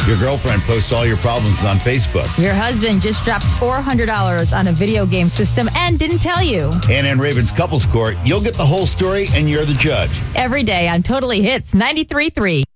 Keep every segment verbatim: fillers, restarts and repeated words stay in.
Your girlfriend posts all your problems on Facebook. Your husband just dropped four hundred dollars on a video game system and didn't tell you. And in Raven's Couples Court, you'll get the whole story and you're the judge. Every day on Totally Hits ninety-three point three.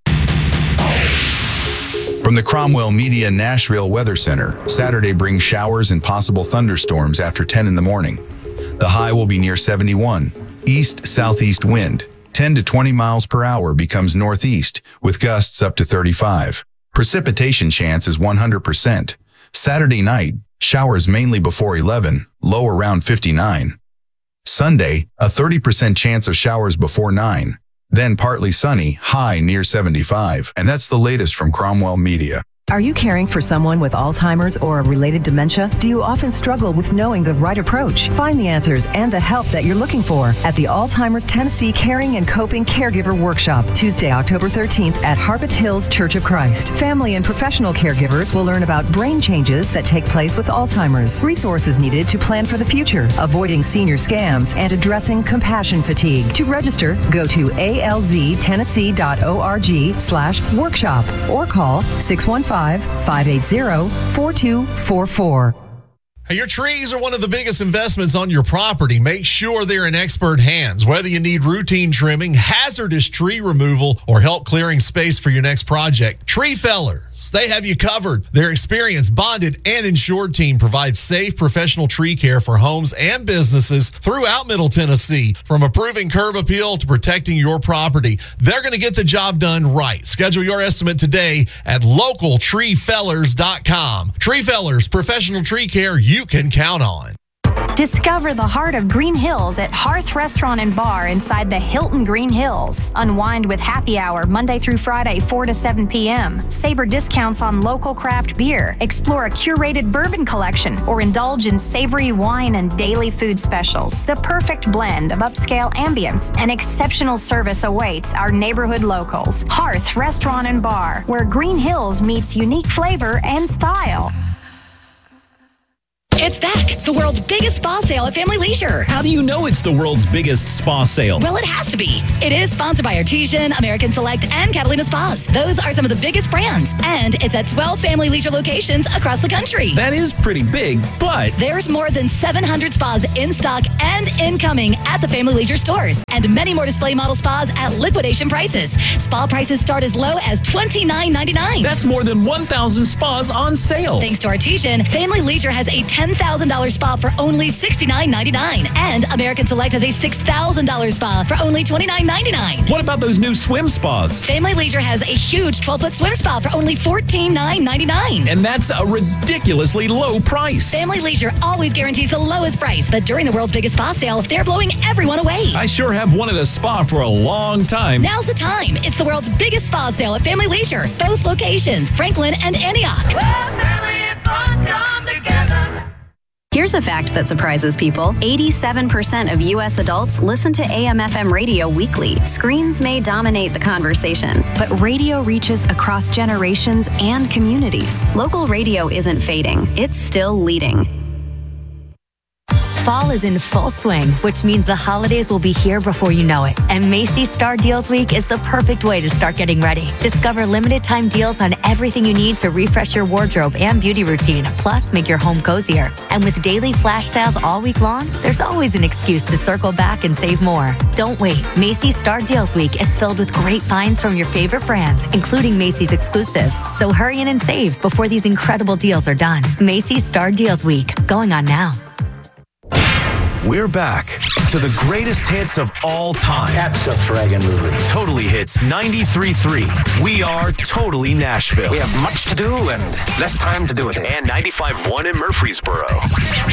From the Cromwell Media Nashville Weather Center, Saturday brings showers and possible thunderstorms after ten in the morning. The high will be near seventy-one. East-southeast wind, ten to twenty miles per hour, becomes northeast, with gusts up to thirty-five. Precipitation chance is one hundred percent. Saturday night, showers mainly before eleven, low around fifty-nine. Sunday, a thirty percent chance of showers before nine. Then partly sunny, high near seventy-five. And that's the latest from Cromwell Media. Are you caring for someone with Alzheimer's or a related dementia? Do you often struggle with knowing the right approach? Find the answers and the help that you're looking for at the Alzheimer's Tennessee Caring and Coping Caregiver Workshop, Tuesday, October thirteenth at Harpeth Hills Church of Christ. Family and professional caregivers will learn about brain changes that take place with Alzheimer's, resources needed to plan for the future, avoiding senior scams, and addressing compassion fatigue. To register, go to alztennessee.org slash workshop or call six one five, five eight zero, four two four four. Hey, your trees are one of the biggest investments on your property. Make sure they're in expert hands. Whether you need routine trimming, hazardous tree removal, or help clearing space for your next project, Tree Fellers, they have you covered. Their experienced, bonded, and insured team provides safe, professional tree care for homes and businesses throughout Middle Tennessee. From approving curb appeal to protecting your property, they're going to get the job done right. Schedule your estimate today at local tree fellers dot com. Tree Fellers, professional tree care you can count on. Discover the heart of Green Hills at Hearth Restaurant and Bar inside the Hilton Green Hills. Unwind with happy hour Monday through Friday, four to seven p.m. Savor discounts on local craft beer. Explore a curated bourbon collection or indulge in savory wine and daily food specials. The perfect blend of upscale ambience and exceptional service awaits our neighborhood locals. Hearth Restaurant and Bar, where Green Hills meets unique flavor and style. It's back, the world's biggest spa sale at Family Leisure. How do you know it's the world's biggest spa sale? Well, it has to be. It is sponsored by Artesian, American Select, and Catalina Spas. Those are some of the biggest brands, and it's at twelve Family Leisure locations across the country. That is pretty big, but there's more than seven hundred spas in stock and incoming at the Family Leisure stores, and many more display model spas at liquidation prices. Spa prices start as low as twenty-nine ninety-nine. That's more than one thousand spas on sale. Thanks to Artesian, Family Leisure has a ten thousand dollars spa for only sixty-nine ninety-nine, and American Select has a six thousand dollars spa for only twenty-nine ninety-nine. What about those new swim spas? Family Leisure has a huge twelve-foot swim spa for only fourteen ninety-nine. And that's a ridiculously low price. Family Leisure always guarantees the lowest price, but during the world's biggest spa sale, they're blowing everyone away. I sure have wanted a spa for a long time. Now's the time. It's the world's biggest spa sale at Family Leisure. Both locations, Franklin and Antioch. Well, family and fun come together. Here's a fact that surprises people. eighty-seven percent of U S adults listen to A M F M radio weekly. Screens may dominate the conversation, but radio reaches across generations and communities. Local radio isn't fading. It's still leading. Fall is in full swing, which means the holidays will be here before you know it. And Macy's Star Deals Week is the perfect way to start getting ready. Discover limited time deals on everything you need to refresh your wardrobe and beauty routine, plus make your home cozier. And with daily flash sales all week long, there's always an excuse to circle back and save more. Don't wait. Macy's Star Deals Week is filled with great finds from your favorite brands, including Macy's exclusives. So hurry in and save before these incredible deals are done. Macy's Star Deals Week, going on now. We're back to the greatest hits of all time. Abso-fraggin-lutely. Totally Hits ninety-three point three. We are Totally Nashville. We have much to do and less time to do it in. And ninety-five point one in Murfreesboro.